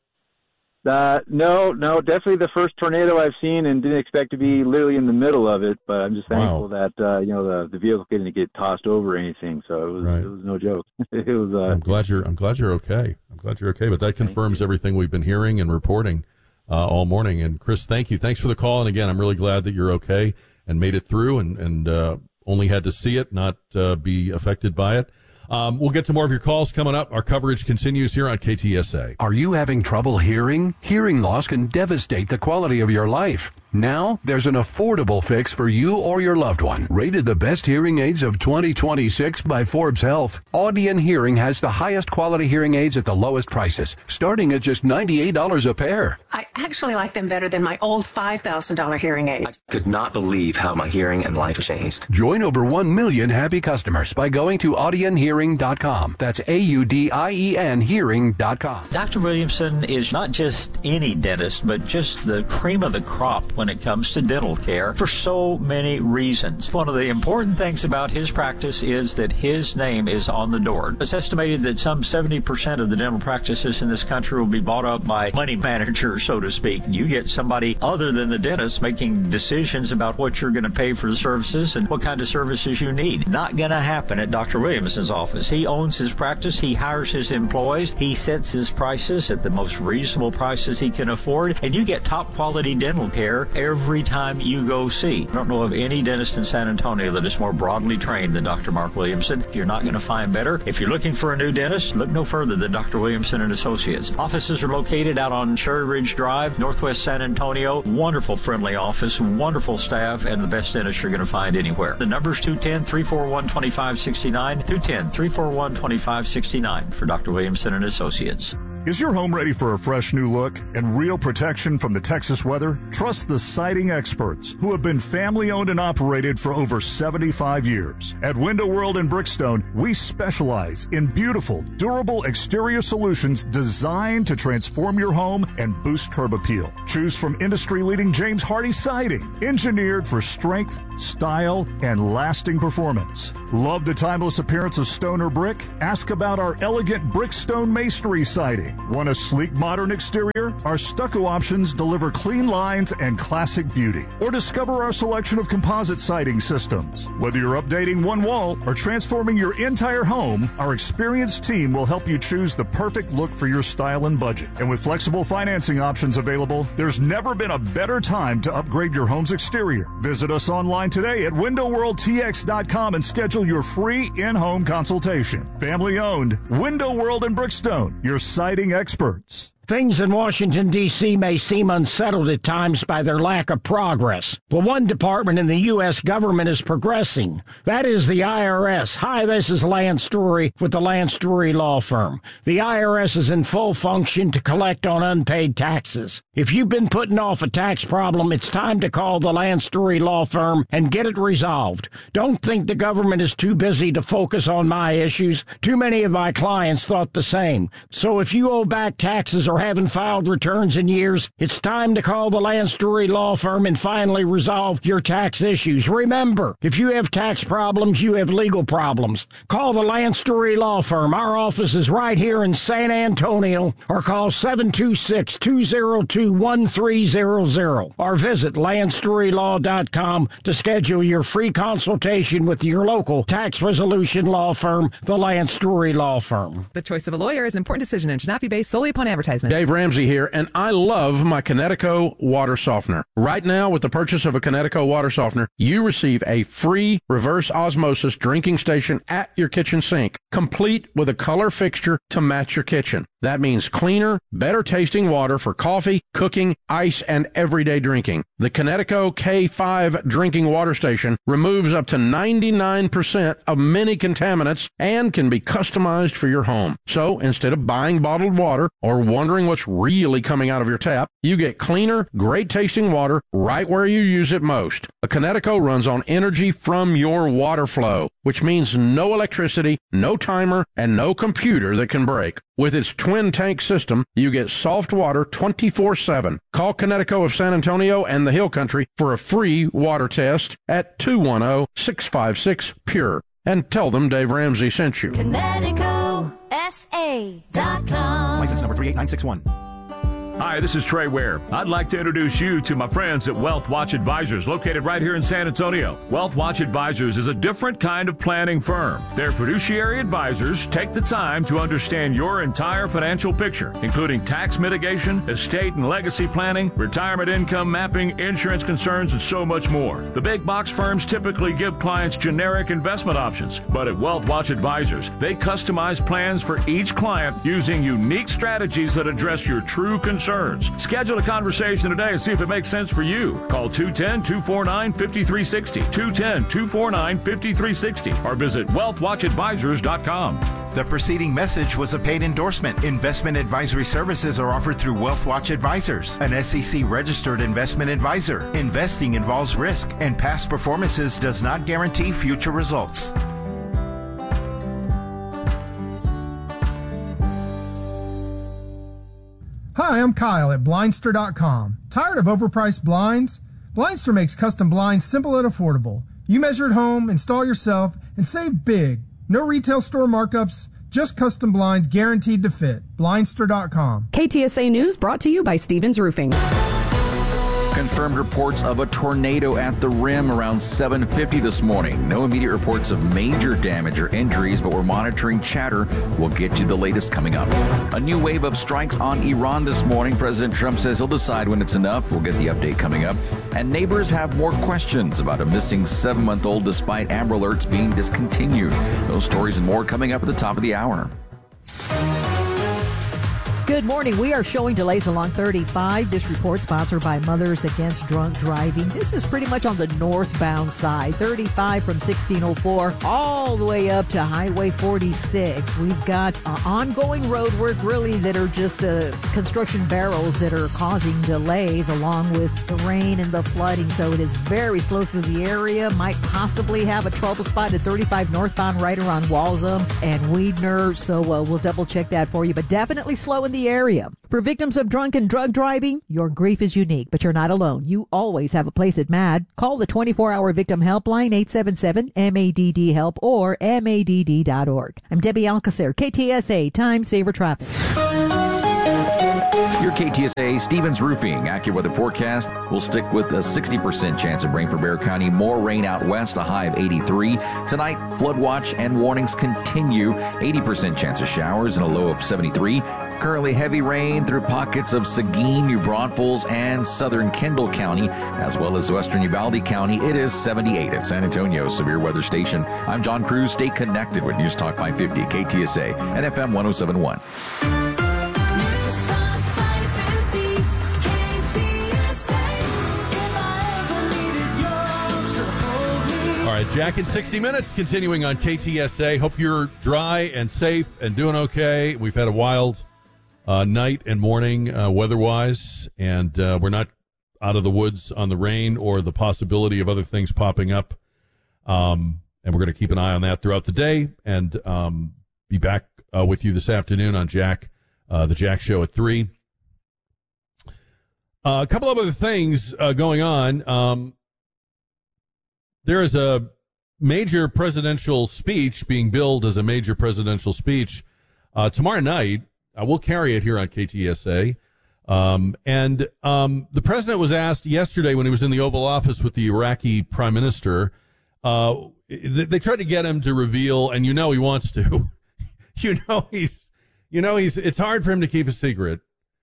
No, definitely the first tornado I've seen, and didn't expect to be literally in the middle of it. But I'm just thankful that the vehicle didn't get tossed over or anything. So it was no joke. It was. I'm glad you're okay. But that confirms everything we've been hearing and reporting all morning. And Chris, thank you. Thanks for the call. And again, I'm really glad that you're okay and made it through, and only had to see it, not be affected by it. We'll get to more of your calls coming up. Our coverage continues here on KTSA. Are you having trouble hearing? Hearing loss can devastate the quality of your life. Now, there's an affordable fix for you or your loved one. Rated the best hearing aids of 2026 by Forbes Health, Audion Hearing has the highest quality hearing aids at the lowest prices, starting at just $98 a pair. I actually like them better than my old $5,000 hearing aid. I could not believe how my hearing and life changed. Join over 1 million happy customers by going to audionhearing.com. That's AUDIEN hearing.com. Dr. Williamson is not just any dentist, but just the cream of the crop when it comes to dental care for so many reasons. One of the important things about his practice is that his name is on the door. It's estimated that some 70% of the dental practices in this country will be bought up by money managers, so to speak. You get somebody other than the dentist making decisions about what you're going to pay for the services and what kind of services you need. Not going to happen at Dr. Williamson's office. He owns his practice. He hires his employees. He sets his prices at the most reasonable prices he can afford, and you get top quality dental care every time you go see. I don't know of any dentist in San Antonio that is more broadly trained than Dr. Mark Williamson. You're not going to find better. If you're looking for a new dentist, look no further than Dr. Williamson and Associates. Offices are located out on Cherry Ridge Drive, Northwest San Antonio. Wonderful, friendly office, wonderful staff, and the best dentist you're going to find anywhere. The number's 210-341-2569, 210-341-2569 for Dr. Williamson and Associates. Is your home ready for a fresh new look and real protection from the Texas weather? Trust the siding experts who have been family-owned and operated for over 75 years. At Window World in Brickstone, we specialize in beautiful, durable exterior solutions designed to transform your home and boost curb appeal. Choose from industry-leading James Hardie siding, engineered for strength, style, and lasting performance. Love the timeless appearance of stone or brick? Ask about our elegant Brickstone masonry siding. Want a sleek, modern exterior? Our stucco options deliver clean lines and classic beauty. Or discover our selection of composite siding systems. Whether you're updating one wall or transforming your entire home, our experienced team will help you choose the perfect look for your style and budget. And with flexible financing options available, there's never been a better time to upgrade your home's exterior. Visit us online today at WindowWorldTX.com and schedule your free in-home consultation. Family owned, Window World in Brickstone, your siding experts. Things in Washington, D.C. may seem unsettled at times by their lack of progress. But one department in the U.S. government is progressing. That is the IRS. Hi, this is Lance Story with the Lance Story Law Firm. The IRS is in full function to collect on unpaid taxes. If you've been putting off a tax problem, it's time to call the Lance Story Law Firm and get it resolved. Don't think the government is too busy to focus on my issues. Too many of my clients thought the same. So if you owe back taxes or haven't filed returns in years, it's time to call the Lance Story Law Firm and finally resolve your tax issues. Remember, if you have tax problems, you have legal problems. Call the Lance Story Law Firm. Our office is right here in San Antonio, or call 726-202-1300 or visit LanceStoryLaw.com to schedule your free consultation with your local tax resolution law firm, the Lance Story Law Firm. The choice of a lawyer is an important decision and should not be based solely upon advertisement. Dave Ramsey here, and I love my Connecticut water softener. Right now, with the purchase of a Connecticut water softener, you receive a free reverse osmosis drinking station at your kitchen sink, complete with a color fixture to match your kitchen. That means cleaner, better tasting water for coffee, cooking, ice, and everyday drinking. The Connecticut K5 drinking water station removes up to 99% of many contaminants and can be customized for your home. So instead of buying bottled water or wondering what's really coming out of your tap, you get cleaner, great tasting water right where you use it most. A Connecticut runs on energy from your water flow, which means no electricity, no timer, and no computer that can break. With its twin tank system, you get soft water 24/7. Call Connecticut of San Antonio and the Hill Country for a free water test at 210-656-PURE. And tell them Dave Ramsey sent you. ConnecticutSA.com. License number 38961. Hi, this is Trey Ware. I'd like to introduce you to my friends at Wealth Watch Advisors, located right here in San Antonio. Wealth Watch Advisors is a different kind of planning firm. Their fiduciary advisors take the time to understand your entire financial picture, including tax mitigation, estate and legacy planning, retirement income mapping, insurance concerns, and so much more. The big box firms typically give clients generic investment options, but at Wealth Watch Advisors, they customize plans for each client using unique strategies that address your true concerns. Schedule a conversation today and see if it makes sense for you. Call 210-249-5360, 210-249-5360, or visit wealthwatchadvisors.com. The preceding message was a paid endorsement. Investment advisory services are offered through Wealth Watch Advisors, an SEC-registered investment advisor. Investing involves risk, and past performances does not guarantee future results. Hi, I'm Kyle at Blindster.com. Tired of overpriced blinds? Blindster makes custom blinds simple and affordable. You measure at home, install yourself, and save big. No retail store markups, just custom blinds guaranteed to fit. Blindster.com. KTSA News brought to you by Stevens Roofing. Confirmed reports of a tornado at the rim around 7:50 this morning. No immediate reports of major damage or injuries, but we're monitoring chatter. We'll get you the latest coming up. A new wave of strikes on Iran this morning. President Trump says he'll decide when it's enough. We'll get the update coming up. And neighbors have more questions about a missing 7-month-old despite Amber Alerts being discontinued. Those stories and more coming up at the top of the hour. Good morning. We are showing delays along 35. This report sponsored by Mothers Against Drunk Driving. This is pretty much on the northbound side. 35 from 1604 all the way up to Highway 46. We've got ongoing road work really that are just construction barrels that are causing delays along with the rain and the flooding. So it is very slow through the area. Might possibly have a trouble spot at 35 northbound right around Walsham and Weidner. So we'll double check that for you. But definitely slow in the area. For victims of drunk and drug driving, your grief is unique, but you're not alone. You always have a place at MADD. Call the 24-hour victim helpline, 877-MADD-HELP or MADD.org. I'm Debbie Alcacer, KTSA Time Saver Traffic. Your KTSA Stevens Roofing AccuWeather forecast will stick with a 60% chance of rain for Bexar County. More rain out west, a high of 83. Tonight, flood watch and warnings continue. 80% chance of showers and a low of 73. Currently heavy rain through pockets of Seguin, New Braunfels, and southern Kendall County, as well as western Uvalde County. It is 78 at San Antonio Severe Weather Station. I'm John Cruz. Stay connected with News Talk 550, KTSA, and FM 1071. All right, Jack in 60 Minutes, continuing on KTSA. Hope you're dry and safe and doing okay. We've had a wild night and morning weather-wise, and we're not out of the woods on the rain or the possibility of other things popping up. And we're going to keep an eye on that throughout the day and be back with you this afternoon on Jack, the Jack Show at 3. A couple of other things going on. There is a major presidential speech being billed as a major presidential speech tomorrow night. We'll carry it here on KTSA. And the president was asked yesterday when he was in the Oval Office with the Iraqi prime minister. They tried to get him to reveal, and he wants to. It's hard for him to keep a secret.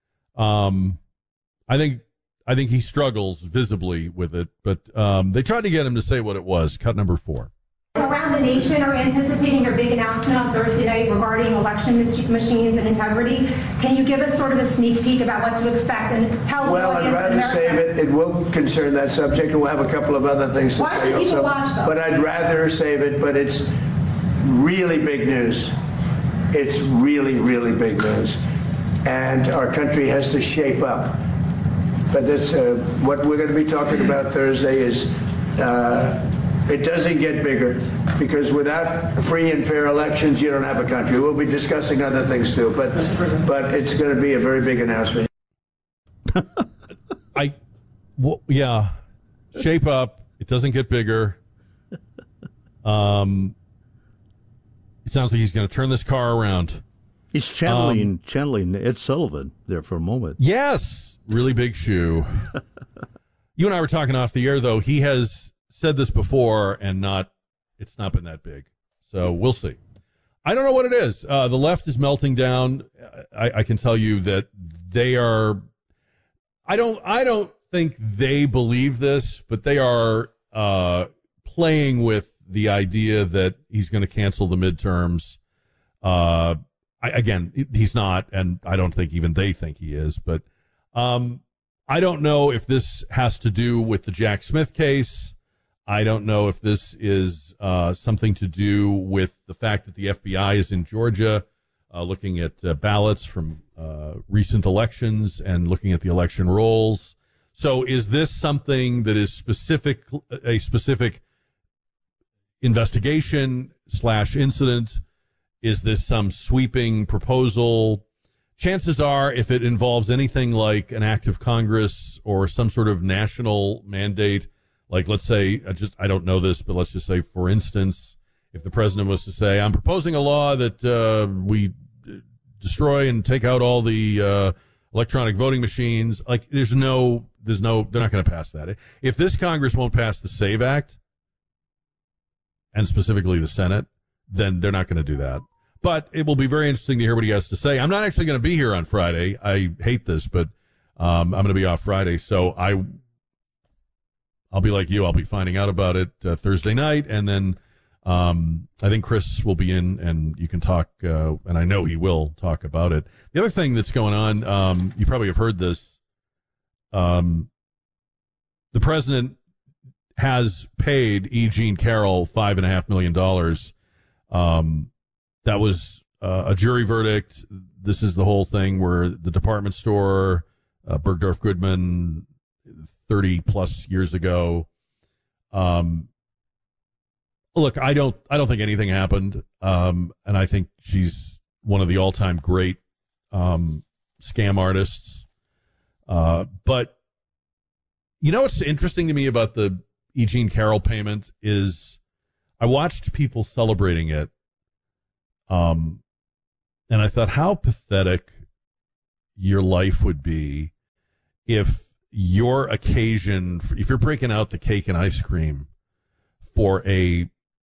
I think he struggles visibly with it, but they tried to get him to say what it was. Cut number 4. Around the nation are anticipating a big announcement on Thursday night regarding election machines and integrity. Can you give us sort of a sneak peek about what to expect and tell the audience? Well, I'd rather save it. It will concern that subject, and we'll have a couple of other things to say also. But I'd rather save it, but it's really big news. It's really, really big news. And our country has to shape up. But that's what we're going to be talking about Thursday is it doesn't get bigger because without free and fair elections, you don't have a country. We'll be discussing other things too, but it's going to be a very big announcement. Shape up. It doesn't get bigger. It sounds like he's going to turn this car around. He's channeling Ed Sullivan there for a moment. Yes. Really big shoe. You and I were talking off the air, though. He has said this before, and it's not been that big. So we'll see. I don't know what it is. The left is melting down. I can tell you that they are. I don't think they believe this, but they are playing with the idea that he's going to cancel the midterms. Again, he's not, and I don't think even they think he is, but. I don't know if this has to do with the Jack Smith case. I don't know if this is something to do with the fact that the FBI is in Georgia looking at ballots from recent elections and looking at the election rolls. So is this something that is a specific investigation / incident? Is this some sweeping proposal? Chances are, if it involves anything like an act of Congress or some sort of national mandate, like let's say, I don't know this, but let's just say, for instance, if the president was to say, I'm proposing a law that we destroy and take out all the electronic voting machines, like they're not going to pass that. If this Congress won't pass the SAVE Act, and specifically the Senate, then they're not going to do that. But it will be very interesting to hear what he has to say. I'm not actually going to be here on Friday. I hate this, but I'm going to be off Friday. So I'll be like you. I'll be finding out about it Thursday night and then I think Chris will be in, and you can talk, and I know he will talk about it. The other thing that's going on, you probably have heard this. The president has paid E. Jean Carroll $5.5 million. That was a jury verdict. This is the whole thing where the department store, Bergdorf Goodman, 30 plus years ago. Look, I don't think anything happened. And I think she's one of the all-time great scam artists. But you know what's interesting to me about the E. Jean Carroll payment is I watched people celebrating it. And I thought how pathetic your life would be if your occasion, if you're breaking out the cake and ice cream for a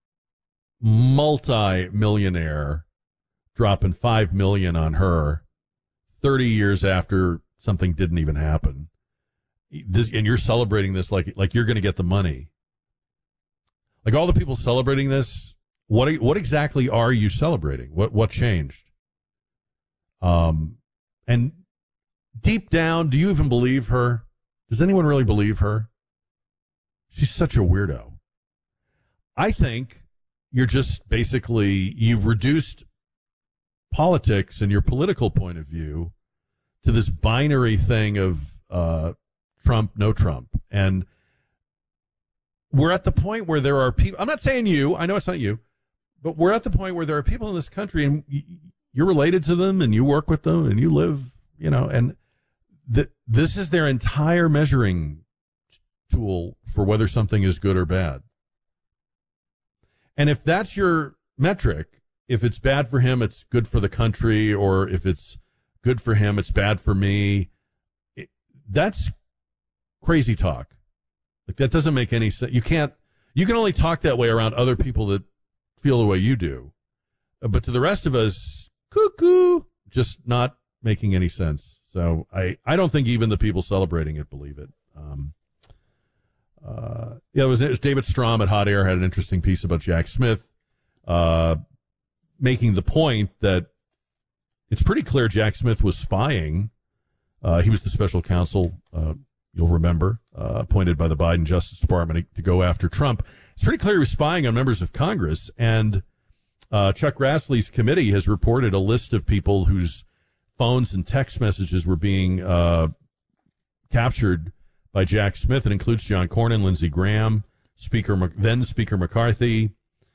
multi-millionaire dropping $5 million on her 30 years after something didn't even happen. And you're celebrating this like you're going to get the money. Like all the people celebrating this, what exactly are you celebrating? What changed? And deep down, do you even believe her? Does anyone really believe her? She's such a weirdo. I think you're just basically, you've reduced politics and your political point of view to this binary thing of Trump, no Trump. And we're at the point where there are people, I'm not saying you, I know it's not you, but we're at the point where there are people in this country and you're related to them and you work with them and you live, and this is their entire measuring tool for whether something is good or bad. And if that's your metric, if it's bad for him, it's good for the country, or if it's good for him, it's bad for me, that's crazy talk. Like, that doesn't make any sense. You can only talk that way around other people that feel the way you do. But to the rest of us, cuckoo, just not making any sense. So I don't think even the people celebrating it believe it. It was David Strom at Hot Air had an interesting piece about Jack Smith, making the point that it's pretty clear Jack Smith was spying. He was the special counsel, you'll remember, appointed by the Biden Justice Department to go after Trump. It's pretty clear he was spying on members of Congress, and Chuck Grassley's committee has reported a list of people whose phones and text messages were being captured by Jack Smith. It includes John Cornyn, Lindsey Graham, then Speaker McCarthy.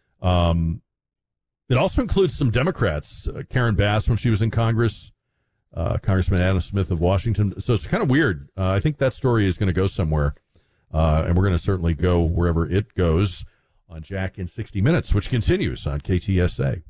It also includes some Democrats, Karen Bass when she was in Congress, Congressman Adam Smith of Washington. So it's kind of weird. I think that story is going to go somewhere, and we're going to certainly go wherever it goes on Jack in 60 Minutes, which continues on KTSA.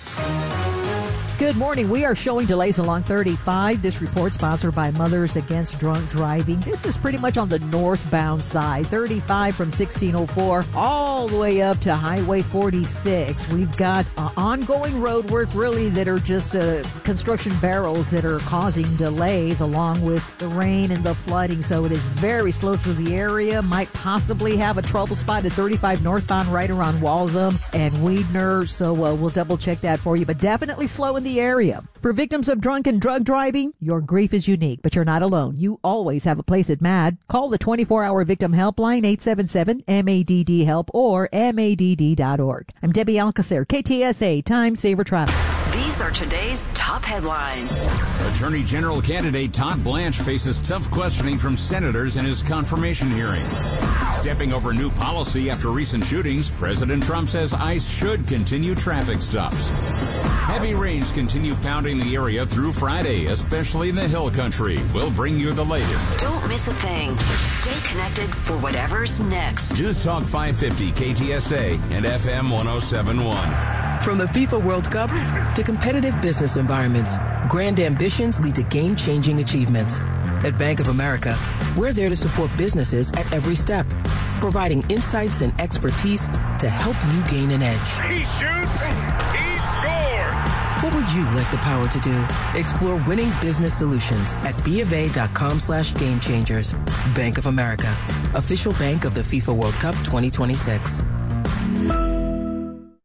Good morning. We are showing delays along 35. This report sponsored by Mothers Against Drunk Driving. This is pretty much on the northbound side. 35 from 1604 all the way up to Highway 46. We've got ongoing road work really that are just construction barrels that are causing delays along with the rain and the flooding. So it is very slow through the area. Might possibly have a trouble spot at 35 northbound right around Waltham and Weidner. So we'll double check that for you. But definitely slow in the area. For victims of drunk and drug driving, your grief is unique, but you're not alone. You always have a place at MADD. Call the 24-hour victim helpline, 877-MADD-HELP or MADD.org. I'm Debbie Alcacer, KTSA Time Saver Traffic. These are today's top headlines. Attorney General candidate Todd Blanche faces tough questioning from senators in his confirmation hearing. Stepping over new policy after recent shootings, President Trump says ICE should continue traffic stops. Heavy rains continue pounding the area through Friday, especially in the Hill Country. We'll bring you the latest. Don't miss a thing. Stay connected for whatever's next. News Talk 550 KTSA and FM 1071. From the FIFA World Cup to competitive business environments, grand ambitions lead to game-changing achievements. At Bank of America, we're there to support businesses at every step, providing insights and expertise to help you gain an edge. He shoots, he scores! What would you like the power to do? Explore winning business solutions at BofA.com/gamechangers. Bank of America, official bank of the FIFA World Cup 2026.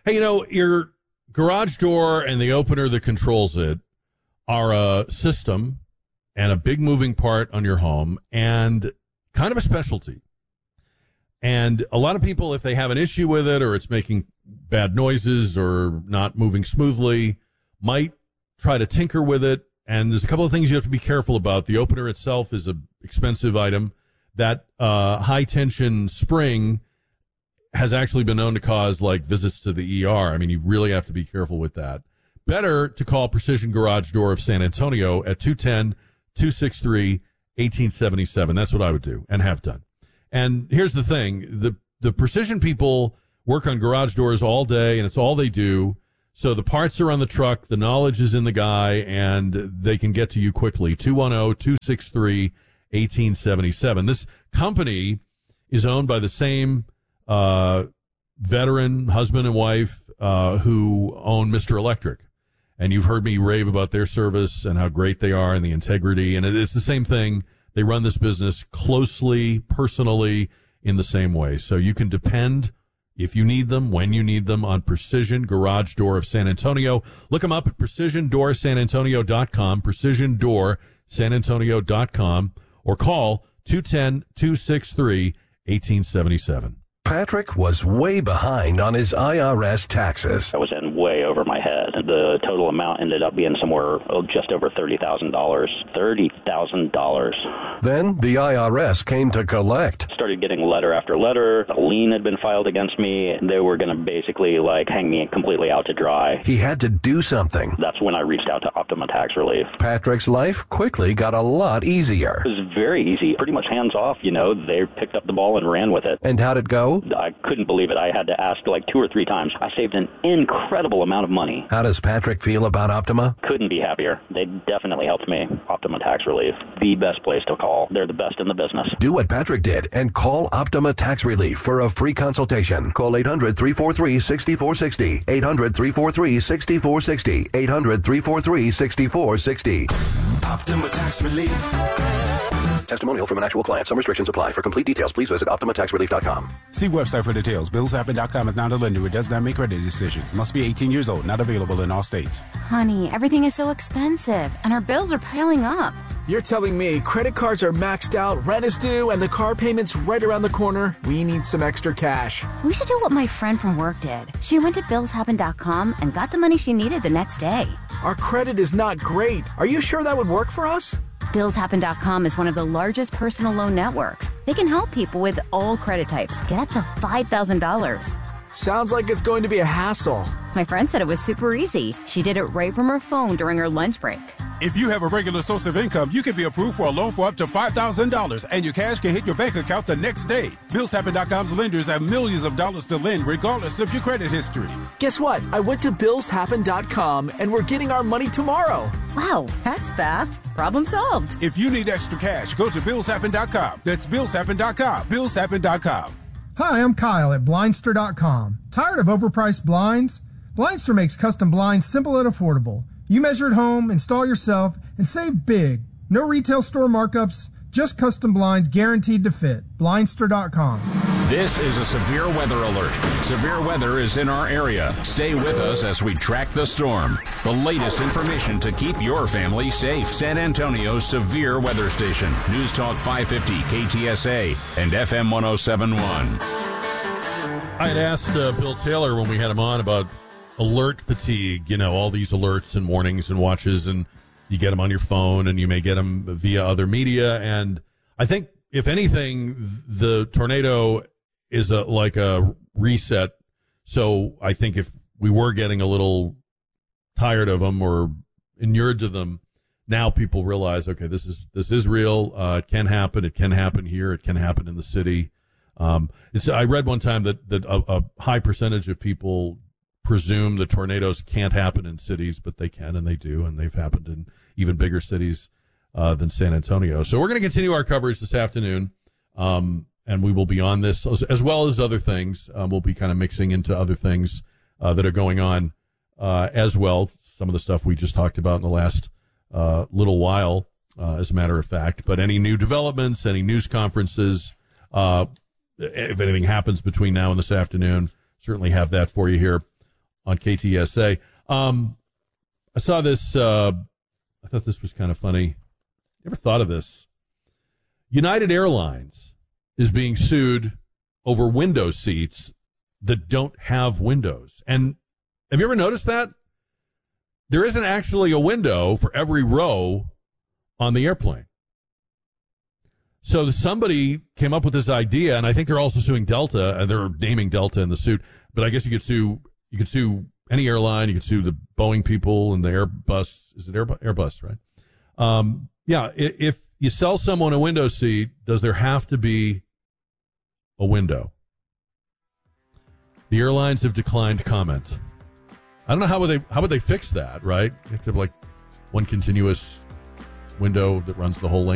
Hey, your garage door and the opener that controls it are a system and a big moving part on your home and kind of a specialty. And a lot of people, if they have an issue with it or it's making bad noises or not moving smoothly, might try to tinker with it. And there's a couple of things you have to be careful about. The opener itself is an expensive item. That high-tension spring has actually been known to cause, visits to the ER. I mean, you really have to be careful with that. Better to call Precision Garage Door of San Antonio at 210-263-1877. That's what I would do and have done. And here's the thing. The Precision people work on garage doors all day, and it's all they do. So the parts are on the truck, the knowledge is in the guy, and they can get to you quickly. 210-263-1877. This company is owned by the same veteran husband and wife who own Mr. Electric. And you've heard me rave about their service and how great they are and the integrity. And it's the same thing. They run this business closely, personally, in the same way. So you can depend, if you need them, when you need them, on Precision Garage Door of San Antonio. Look them up at PrecisionDoorSanAntonio.com, PrecisionDoorSanAntonio.com, or call 210-263-1877. Patrick was way behind on his IRS taxes. I was in way over my head. The total amount ended up being somewhere just over $30,000. $30,000. Then the IRS came to collect. Started getting letter after letter. A lien had been filed against me. They were going to basically hang me completely out to dry. He had to do something. That's when I reached out to Optima Tax Relief. Patrick's life quickly got a lot easier. It was very easy, pretty much hands off. They picked up the ball and ran with it. And how'd it go? I couldn't believe it. I had to ask 2 or 3 times. I saved an incredible amount of money. How does Patrick feel about Optima? Couldn't be happier. They definitely helped me. Optima Tax Relief, the best place to call. They're the best in the business. Do what Patrick did and call Optima Tax Relief for a free consultation. Call 800-343-6460. 800-343-6460. 800-343-6460. Optima Tax Relief. Testimonial from an actual client. Some restrictions apply. For complete details, please visit OptimaTaxRelief.com. See website for details. BillsHappen.com is not a lender. It does not make credit decisions. Must be 18 years old. Not available in all states. Honey, everything is so expensive, and our bills are piling up. You're telling me credit cards are maxed out, rent is due, and the car payment's right around the corner? We need some extra cash. We should do what my friend from work did. She went to BillsHappen.com and got the money she needed the next day. Our credit is not great. Are you sure that would work for us? BillsHappen.com is one of the largest personal loan networks. They can help people with all credit types get up to $5,000. Sounds like it's going to be a hassle. My friend said it was super easy. She did it right from her phone during her lunch break. If you have a regular source of income, you can be approved for a loan for up to $5,000, and your cash can hit your bank account the next day. BillsHappen.com's lenders have millions of dollars to lend, regardless of your credit history. Guess what? I went to BillsHappen.com, and we're getting our money tomorrow. Wow, that's fast. Problem solved. If you need extra cash, go to BillsHappen.com. That's BillsHappen.com. BillsHappen.com. Hi, I'm Kyle at Blindster.com. Tired of overpriced blinds? Blindster makes custom blinds simple and affordable. You measure at home, install yourself, and save big. No retail store markups, just custom blinds guaranteed to fit. Blindster.com. This is a severe weather alert. Severe weather is in our area. Stay with us as we track the storm. The latest information to keep your family safe. San Antonio's severe weather station. News Talk 550 KTSA and FM 1071. I had asked Bill Taylor when we had him on about alert fatigue, all these alerts and warnings and watches, and you get them on your phone and you may get them via other media. And I think, if anything, the tornado is like a reset. So I think if we were getting a little tired of them or inured to them, now people realize, okay, this is real. It can happen. It can happen here. It can happen in the city. I read one time that a high percentage of people presume that tornadoes can't happen in cities, but they can, and they do, and they've happened in even bigger cities than San Antonio. So we're going to continue our coverage this afternoon, and we will be on this as well as other things. We'll be kind of mixing into other things that are going on as well. Some of the stuff we just talked about in the last little while, as a matter of fact. But any new developments, any news conferences, if anything happens between now and this afternoon, certainly have that for you here on KTSA. I saw this. I thought this was kind of funny. Never thought of this. United Airlines is being sued over window seats that don't have windows. And have you ever noticed that? There isn't actually a window for every row on the airplane. So somebody came up with this idea, and I think they're also suing Delta, and they're naming Delta in the suit. But I guess you could sue any airline. You could sue the Boeing people and the Airbus. Is it Airbus, right? Yeah. If you sell someone a window seat, does there have to be a window? The airlines have declined comment. I don't know how would they fix that, right? You have to have like one continuous window that runs the whole length.